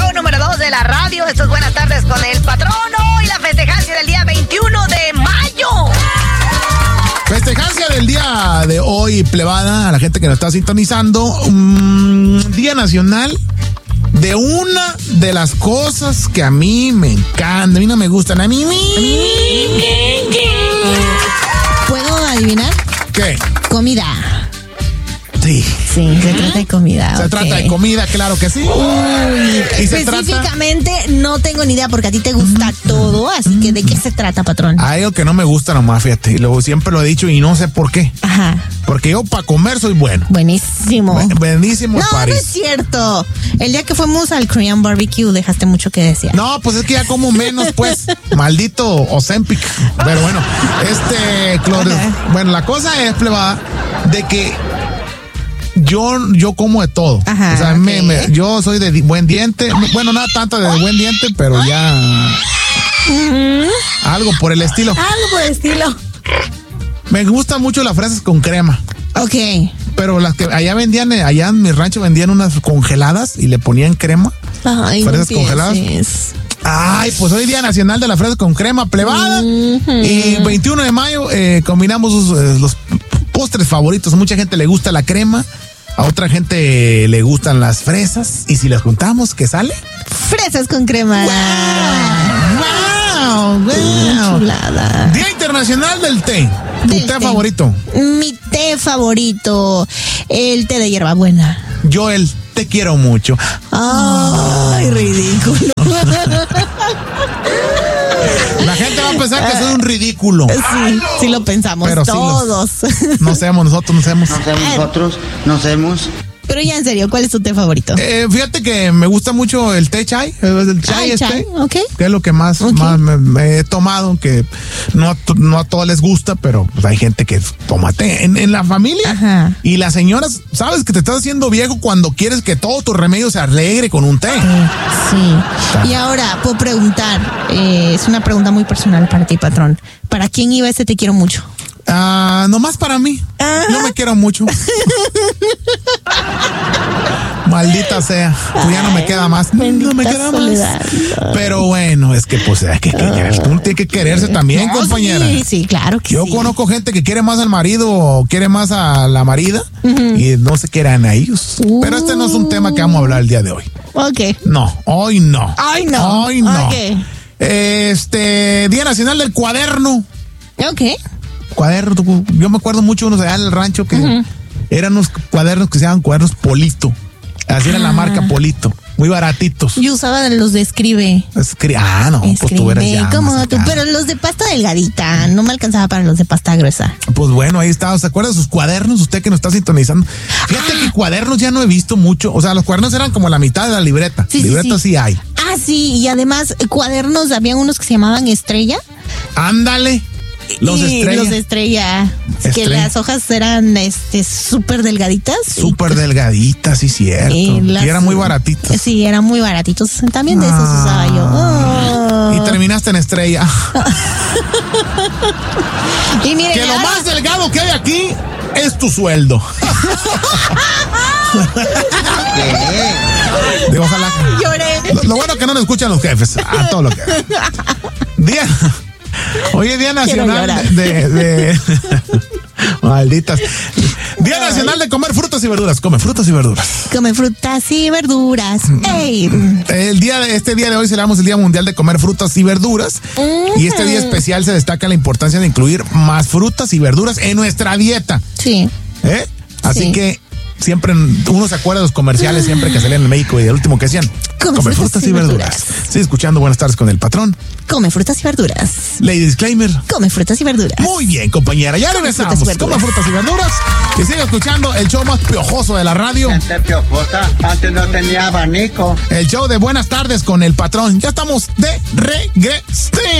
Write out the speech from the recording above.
show número 2 de la radio. Esto es Buenas Tardes con el Patrón. Hoy la festejancia del día 21 de mayo. Festejancia del día de hoy, plebada, a la gente que nos está sintonizando. Día nacional de una de las cosas que a mí me encantan. A mí no me gustan. A mí. ¿Puedo adivinar? ¿Qué? Comida. Sí. Sí, se trata de comida. Se trata de comida, claro que sí. Uy, ¿Y se específicamente no tengo ni idea porque a ti te gusta todo, así que ¿de qué se trata, patrón? Hay algo que no me gusta nomás, fíjate. Y luego siempre lo he dicho y no sé por qué. Ajá. Porque yo para comer soy bueno. Buenísimo. Buenísimo, No, París. no es cierto. El día que fuimos al Korean Barbecue dejaste mucho que desear. No, pues es que ya como menos, pues. Maldito Ozempic. Pero bueno, Clores. Bueno, la cosa es, plebada, de que yo como de todo. Ajá, o sea, okay. yo soy de buen diente. Bueno, nada tanto de buen diente, pero ya algo por el estilo. Algo por el estilo. Me gustan mucho las fresas con crema. Ok. Pero las que allá vendían, allá en mi rancho vendían unas congeladas y le ponían crema. Ay, fresas no congeladas. Ay, pues hoy Día Nacional de la Fresa con Crema, plebada. Y 21 de mayo combinamos los postres favoritos. A mucha gente le gusta la crema, a otra gente le gustan las fresas. Y si las juntamos, ¿qué sale? Fresas con crema. ¡Wow! Chulada. Día Internacional del Té. ¿Tu Del té té. favorito? Mi té favorito, el té de hierbabuena. Yo te quiero mucho. Ay, ridículo. La gente va a pensar que soy un ridículo. Sí lo pensamos. Pero sí todos. No seamos nosotros, no seamos. No sabemos. Pero ya en serio, ¿cuál es tu té favorito? Fíjate que me gusta mucho el té chai. El chai chai, ok. Que es lo que más me he tomado, que no a todos les gusta, pero pues hay gente que toma té. En la familia. Ajá. Y las señoras, sabes que te estás haciendo viejo cuando quieres que todo tu remedio se alegre con un té. Sí. Y ahora, puedo preguntar, es una pregunta muy personal para ti, patrón. ¿Para quién iba ese te quiero mucho? Nomás para mí. Ajá. Yo me quiero mucho. Maldita sea. Pues ya no me queda más. No me queda soledad. más. Pero bueno, es que pues hay que querer. Uno tiene que quererse también, compañera. Sí, claro que Yo sí. conozco gente que quiere más al marido o quiere más a la marida y no se quieran a ellos. Pero este no es un tema que vamos a hablar el día de hoy. Ok. No, hoy no. Ay, no. Hoy no. Ok. Día Nacional del Cuaderno. Ok. Cuaderno, yo me acuerdo mucho unos allá en el rancho que eran unos cuadernos que se llaman cuadernos Polito. Así era la marca Polito. Muy baratitos. Yo usaba los de Escribe. Pues tú eras ya como más tú, acá. pero los de pasta delgadita. No me alcanzaba para los de pasta gruesa. Pues bueno, ahí está. ¿Se acuerda de sus cuadernos? Usted que nos está sintonizando. Fíjate que cuadernos ya no he visto mucho. O sea, los cuadernos eran como la mitad de la libreta. Libreta sí hay. Ah, sí. Y además, cuadernos, habían unos que se llamaban Estrella. Ándale. Los Estrella. Los de Estrella. Que las hojas eran súper delgaditas. Súper delgaditas, sí, cierto. Y eran muy baratitos. Sí, eran muy baratitos. También de esos usaba yo. Y terminaste en Estrella. Y miren, que lo más delgado que hay aquí es tu sueldo. Digo, ojalá. Lloré. Lo bueno que no nos escuchan los jefes. A todo lo que. Hoy es Día Nacional de malditas. Día Nacional de comer frutas y verduras. Come frutas y verduras. Come frutas y verduras. ¡Ey! Este día de hoy celebramos el Día Mundial de Comer Frutas y Verduras. Y este día especial se destaca la importancia de incluir más frutas y verduras en nuestra dieta. Sí. Así que siempre uno se acuerda de los comerciales siempre que salían en México y el último que decían come frutas y verduras. Sigue escuchando Buenas Tardes con el Patrón. Come frutas y verduras. Lady Disclaimer. Come frutas y verduras. Muy bien, compañera. Ya regresamos. Come frutas y verduras. Y sigue escuchando el show más piojoso de la radio. Gente piojosa, antes no tenía abanico. El show de Buenas Tardes con el Patrón. Ya estamos de regreso.